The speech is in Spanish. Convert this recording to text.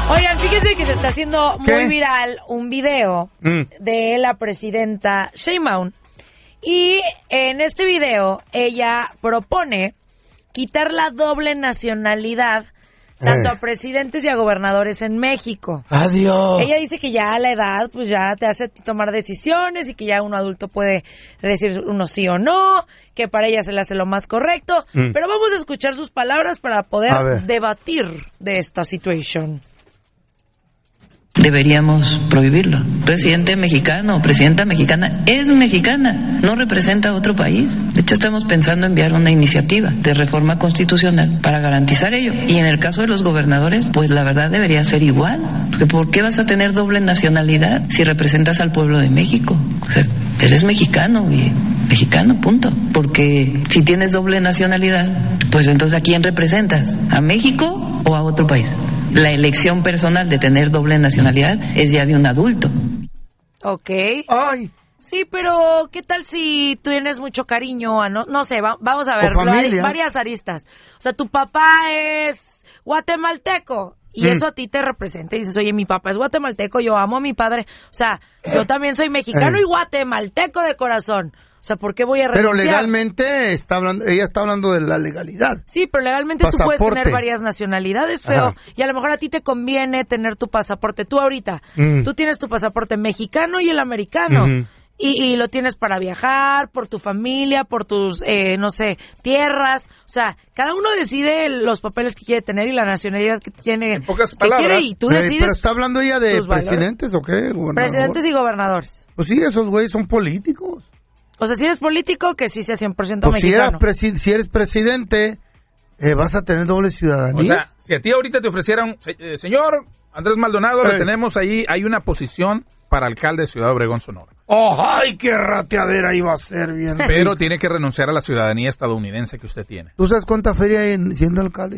Oigan, fíjense que se está haciendo muy viral un video de la presidenta Sheinbaum. Y en este video ella propone quitar la doble nacionalidad tanto a presidentes y a gobernadores en México. Adiós. Ella dice que ya a la edad pues ya te hace tomar decisiones y que ya un adulto puede decir uno sí o no, que para ella se le hace lo más correcto. Pero vamos a escuchar sus palabras para poder debatir de esta situación. Deberíamos prohibirlo. Presidente mexicano o presidenta mexicana es mexicana, no representa a otro país. De hecho, estamos pensando enviar una iniciativa de reforma constitucional para garantizar ello. Y en el caso de los gobernadores, pues la verdad debería ser igual. Porque ¿por qué vas a tener doble nacionalidad si representas al pueblo de México? O sea, eres mexicano y mexicano, punto. Porque si tienes doble nacionalidad, pues entonces ¿a quién representas? ¿A México o a otro país? La elección personal de tener doble nacionalidad es ya de un adulto. Ok. Ay. Sí, pero ¿qué tal si tú tienes mucho cariño a, no sé, vamos a ver, varias aristas. O sea, tu papá es guatemalteco y eso a ti te representa. Y dices, oye, mi papá es guatemalteco, yo amo a mi padre. O sea, yo también soy mexicano y guatemalteco de corazón. O sea, ¿por qué voy a renunciar? Pero legalmente ella está hablando de la legalidad. Sí, pero legalmente tú puedes tener varias nacionalidades, feo. Ajá. Y a lo mejor a ti te conviene tener tu pasaporte. Tú ahorita, tú tienes tu pasaporte mexicano y el americano. Y lo tienes para viajar, por tu familia, por tus, no sé, tierras. O sea, cada uno decide los papeles que quiere tener y la nacionalidad que tiene. En pocas palabras. Y tú decides. ¿Pero está hablando ella de presidentes o qué? Presidentes y gobernadores. Pues sí, esos güeyes son políticos. O sea, si eres político, que sí sea 100% pues mexicano. Si eres presidente, vas a tener doble ciudadanía. O sea, si a ti ahorita te ofrecieran, señor Andrés Maldonado, le tenemos ahí, hay una posición para alcalde de Ciudad Obregón, Sonora. ¡Ay, qué rateadera iba a ser bien! Pero tiene que renunciar a la ciudadanía estadounidense que usted tiene. ¿Tú sabes cuánta feria hay siendo alcalde?